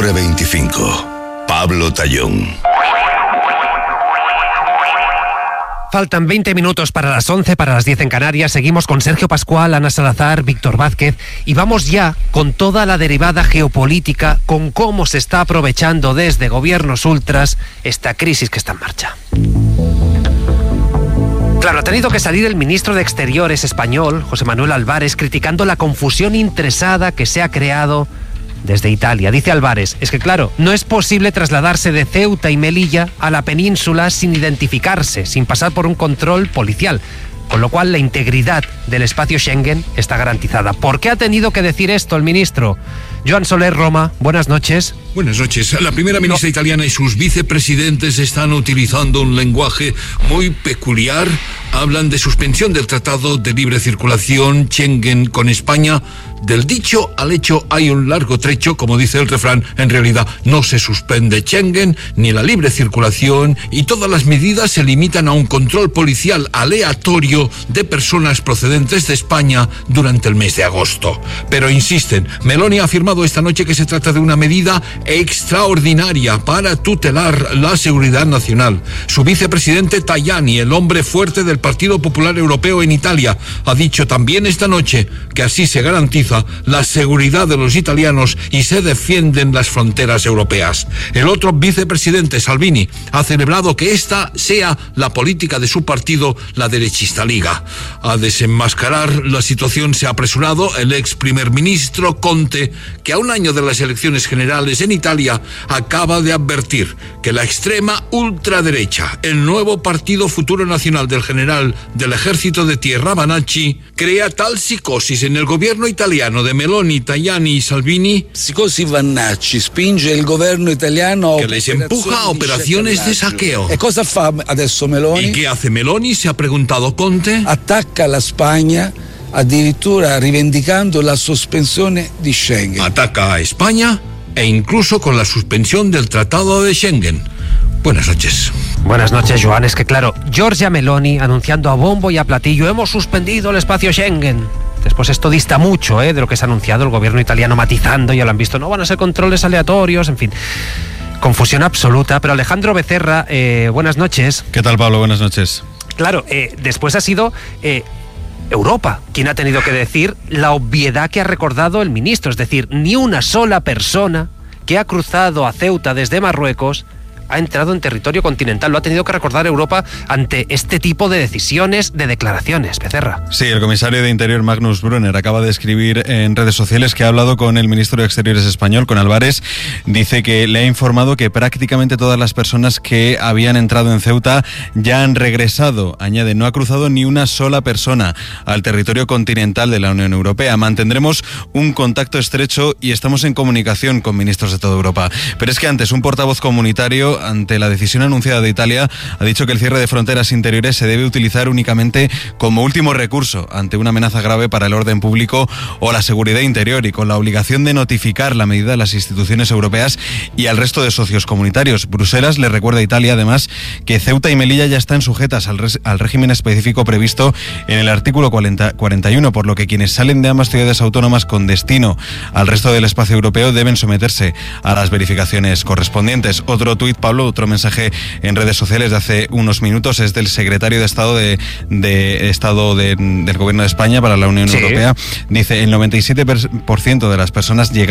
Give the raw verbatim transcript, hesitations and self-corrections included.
octubre veinticinco. Pablo Tallón. Faltan veinte minutos para las once, para las diez en Canarias. Seguimos con Sergio Pascual, Ana Salazar, Víctor Vázquez y vamos ya con toda la derivada geopolítica, con cómo se está aprovechando desde gobiernos ultras esta crisis que está en marcha. Claro, ha tenido que salir el ministro de Exteriores español, José Manuel Álvarez, criticando la confusión interesada que se ha creado desde Italia. Dice Álvarez, es que claro, no es posible trasladarse de Ceuta y Melilla a la península sin identificarse, sin pasar por un control policial, con lo cual la integridad del espacio Schengen está garantizada. ¿Por qué ha tenido que decir esto el ministro? Joan Soler, Roma, buenas noches. Buenas noches. La primera ministra no. italiana y sus vicepresidentes están utilizando un lenguaje muy peculiar. Hablan de suspensión del Tratado de Libre Circulación Schengen con España. Del dicho al hecho hay un largo trecho, como dice el refrán. En realidad no se suspende Schengen ni la libre circulación y todas las medidas se limitan a un control policial aleatorio de personas procedentes de España durante el mes de agosto. Pero insisten, Meloni ha afirmado esta noche que se trata de una medida extraordinaria para tutelar la seguridad nacional. Su vicepresidente Tajani, el hombre fuerte del Partido Popular Europeo en Italia, ha dicho también esta noche que así se garantiza la seguridad de los italianos y se defienden las fronteras europeas. El otro vicepresidente, Salvini, ha celebrado que esta sea la política de su partido, la derechista Liga. A desenmascarar la situación se ha apresurado el ex primer ministro Conte, que a un año de las elecciones generales en Italia acaba de advertir que la extrema ultraderecha, el nuevo Partido Futuro Nacional del general del Ejército de Tierra Banacci, crea tal psicosis en el gobierno italiano de Meloni, Tajani y Salvini, psicosis Banacci spinge il governo italiano que les empuja a operaciones de saqueo. ¿Y cosa fa adesso Meloni? ¿Y qué hace Meloni? Se ha preguntado Conte. Attacca la Spagna, addirittura rivendicando la sospensione di Schengen. Ataca a España e incluso con la suspensión del Tratado de Schengen. Buenas noches. Buenas noches, Joan. Es que claro, Giorgia Meloni anunciando a bombo y a platillo, hemos suspendido el espacio Schengen. Después esto dista mucho ¿eh? de lo que se ha anunciado, el gobierno italiano matizando, ya lo han visto, no van a ser controles aleatorios, en fin. Confusión absoluta. Pero Alejandro Becerra, eh, buenas noches. ¿Qué tal, Pablo? Buenas noches. Claro, eh, después ha sido eh, Europa quien ha tenido que decir la obviedad que ha recordado el ministro, es decir, ni una sola persona que ha cruzado a Ceuta desde Marruecos ha entrado en territorio continental. Lo ha tenido que recordar Europa ante este tipo de decisiones, de declaraciones. Becerra. Sí, el comisario de Interior Magnus Brunner acaba de escribir en redes sociales que ha hablado con el ministro de Exteriores español, con Álvarez. Dice que le ha informado que prácticamente todas las personas que habían entrado en Ceuta ya han regresado. Añade, no ha cruzado ni una sola persona al territorio continental de la Unión Europea. Mantendremos un contacto estrecho y estamos en comunicación con ministros de toda Europa. Pero es que antes un portavoz comunitario, ante la decisión anunciada de Italia, ha dicho que el cierre de fronteras interiores se debe utilizar únicamente como último recurso ante una amenaza grave para el orden público o la seguridad interior, y con la obligación de notificar la medida a las instituciones europeas y al resto de socios comunitarios. Bruselas le recuerda a Italia, además, que Ceuta y Melilla ya están sujetas al, res, al régimen específico previsto en el artículo cuarenta, cuarenta y uno, por lo que quienes salen de ambas ciudades autónomas con destino al resto del espacio europeo deben someterse a las verificaciones correspondientes. Otro tuit, Pablo, otro mensaje en redes sociales de hace unos minutos es del secretario de Estado de, de Estado de, del Gobierno de España para la Unión sí. Europea. Dice, el noventa y siete por ciento de las personas llegadas